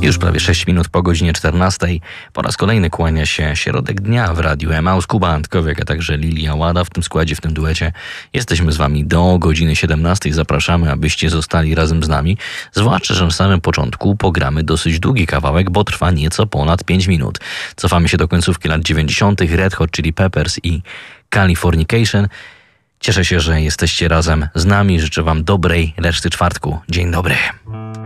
Już prawie 6 minut po godzinie 14. Po raz kolejny kłania się środek dnia w Radiu Emaus. Kuba Antkowiak, a także Lilia Łada w tym składzie, w tym duecie. Jesteśmy z wami do godziny 17. Zapraszamy, abyście zostali razem z nami. Zwłaszcza, że na samym początku pogramy dosyć długi kawałek, bo trwa nieco ponad 5 minut. Cofamy się do końcówki lat 90. Red Hot Chili Peppers i Californication. Cieszę się, że jesteście razem z nami. Życzę wam dobrej reszty czwartku. Dzień dobry.